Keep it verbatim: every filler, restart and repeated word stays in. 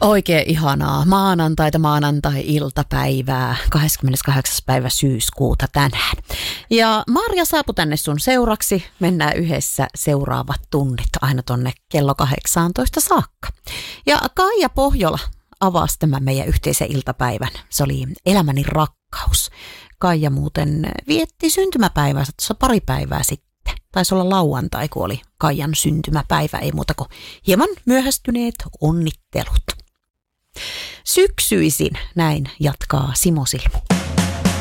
Oikein ihanaa maanantaita, maanantai-iltapäivää, kahdeskymmeneskahdeksas päivä syyskuuta tänään. Ja Marja saapui tänne sun seuraksi. Mennään yhdessä seuraavat tunnit aina tonne kello kahdeksantoista saakka. Ja Kaija Pohjola avasi tämän meidän yhteisen iltapäivän. Se oli Elämäni rakkaus. Kaija muuten vietti syntymäpäiväänsä tuossa pari päivää sitten. Taisi olla lauantai, kun oli Kaijan syntymäpäivä. Ei muuta kuin hieman myöhästyneet onnittelut. Syksyisin, näin jatkaa Simo Silmu.